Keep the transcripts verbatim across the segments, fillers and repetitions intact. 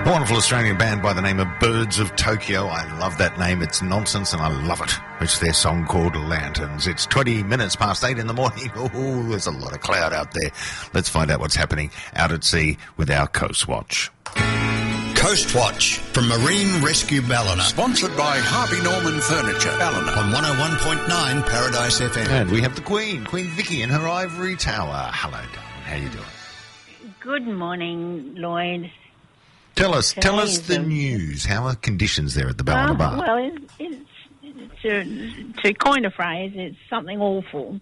A wonderful Australian band by the name of Birds of Tokyo. I love that name. It's nonsense and I love it. It's their song called Lanterns. It's twenty minutes past eight in the morning. Oh, there's a lot of cloud out there. Let's find out what's happening out at sea with our Coast Watch. Coast Watch from Marine Rescue Ballina. Sponsored by Harvey Norman Furniture, Ballina. On one oh one point nine Paradise F M. And we have the Queen, Queen Vicky in her ivory tower. Hello, darling. How you doing? Good morning, Lloyd. Tell us, tell us Today's the a- news. How are conditions there at the Ballina Uh, Bar? well, it, it's, to, to coin a phrase, it's something awful.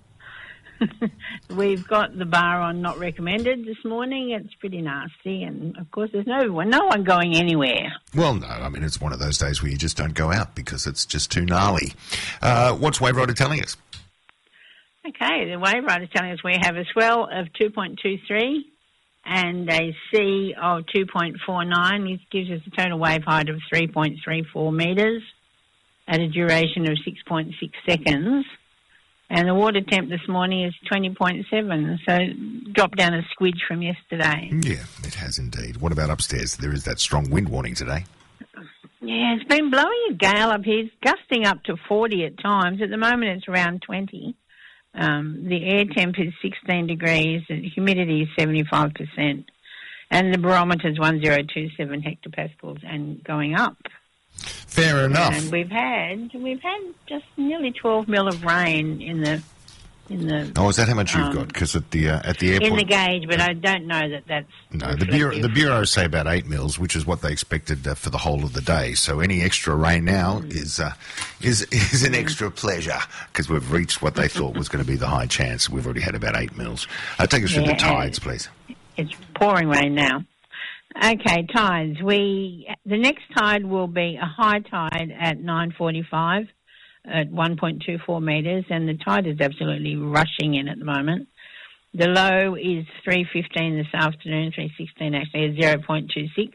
We've got the bar on not recommended this morning. It's pretty nasty, and of course, there's no one, no one going anywhere. Well, no, I mean, it's one of those days where you just don't go out because it's just too gnarly. Uh, what's Wave Rider telling us? Okay, the wave rider is telling us we have a swell of two point two three and a sea of two point four nine. This gives us a total wave height of three point three four metres at a duration of six point six seconds. And the water temp this morning is twenty point seven, so dropped down a squidge from yesterday. Yeah, it has indeed. What about upstairs? There is that strong wind warning today. Yeah, it's been blowing a gale up here. It's gusting up to forty at times. At the moment it's around twenty. Um, the air temp is sixteen degrees, the humidity is seventy-five percent, and the barometer is one thousand twenty-seven hectopascals and going up. Fair enough. And we've had we've had just nearly twelve mil of rain in the in the Oh, is that how much you've um, got? Because at the uh, at the airport, in the gauge, but I don't know that that's no, the bureau reflective. the bureau say about eight mils, which is what they expected uh, for the whole of the day. So any extra rain now Mm. is uh, is is an extra pleasure because we've reached what they thought was going to be the high chance. We've already had about eight mils. Uh, take us through Yeah, the tides, please. It's pouring rain now. Okay, tides. We the next tide will be a high tide at nine forty-five at one point two four metres, and the tide is absolutely rushing in at the moment. The low is three fifteen this afternoon, three sixteen actually, at zero point two six,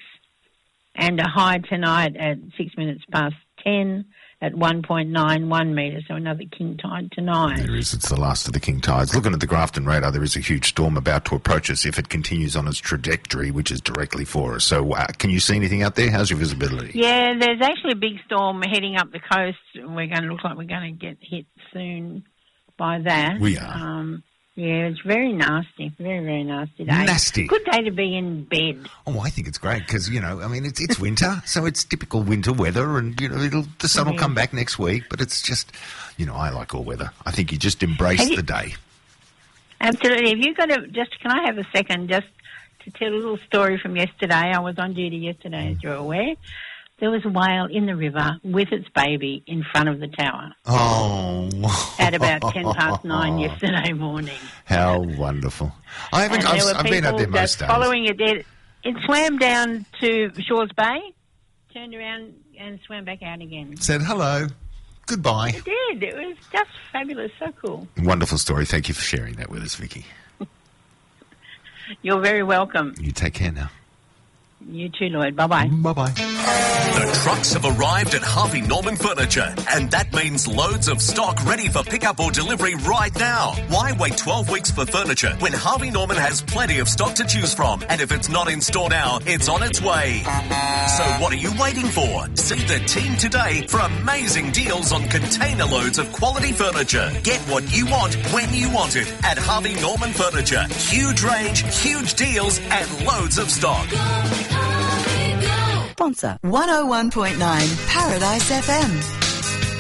and a high tonight at six minutes past ten at one point nine one metres, so another king tide tonight. There is. It's the last of the king tides. Looking at the Grafton radar, there is a huge storm about to approach us if it continues on its trajectory, which is directly for us. So uh, can you see anything out there? How's your visibility? Yeah, there's actually a big storm heading up the coast. We're going to look like we're going to get hit soon by that. We are. Um, yeah, it's very nasty, very, very nasty day. Nasty. Good day to be in bed. Oh, I think it's great because, you know, I mean, it's it's winter, so it's typical winter weather and, you know, it'll, the sun will Yeah. come back next week, but it's just, you know, I like all weather. I think you just embrace Have you- the day. Absolutely. Have you got to just? Can I have a second just to tell a little story from yesterday? I was on duty yesterday, as you're aware. There was a whale in the river with its baby in front of the tower Oh. at about ten past nine yesterday morning. How wonderful. I haven't, And I've, there were I've been out there people most just days. following it. It, it swam down to Shaw's Bay, turned around and swam back out again. Said hello, goodbye. It did. It was just fabulous. So cool. Wonderful story. Thank you for sharing that with us, Vicky. You're very welcome. You take care now. You too, Lloyd. Bye-bye. Bye-bye. The trucks have arrived at Harvey Norman Furniture, and that means loads of stock ready for pickup or delivery right now. Why wait twelve weeks for furniture when Harvey Norman has plenty of stock to choose from? And if it's not in store now, it's on its way. So what are you waiting for? See the team today for amazing deals on container loads of quality furniture. Get what you want when you want it at Harvey Norman Furniture. Huge range, huge deals, and loads of stock. Sponsor one oh one point nine Paradise F M.